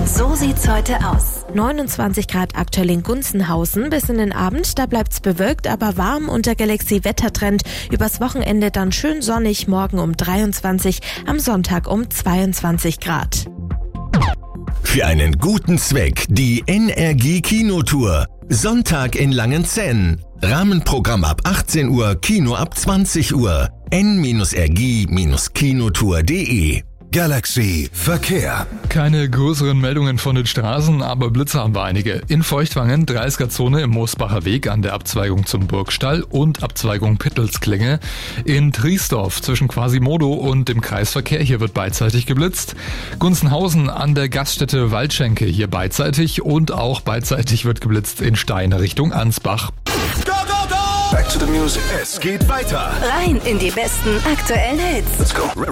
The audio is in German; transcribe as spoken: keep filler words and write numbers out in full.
So sieht's heute aus. neunundzwanzig Grad aktuell in Gunzenhausen. Bis in den Abend, da bleibt's bewölkt, aber warm und der Galaxy-Wettertrend. Übers Wochenende dann schön sonnig, morgen um dreiundzwanzig, am Sonntag um zweiundzwanzig Grad. Für einen guten Zweck die N R G Kinotour. Sonntag in Langenzenn. Rahmenprogramm ab achtzehn Uhr, Kino ab zwanzig Uhr. n r g kinotour punkt de. Galaxy Verkehr. Keine größeren Meldungen von den Straßen, aber Blitze haben wir einige. In Feuchtwangen dreißiger-Zone im Moosbacher Weg an der Abzweigung zum Burgstall und Abzweigung Pittelsklinge. In Triesdorf zwischen Quasimodo und dem Kreisverkehr, hier wird beidseitig geblitzt. Gunzenhausen an der Gaststätte Waldschenke, hier beidseitig und auch beidseitig wird geblitzt in Stein Richtung Ansbach. Go, go, go! Back to the music. Es geht weiter. Rein in die besten aktuellen Hits. Let's go.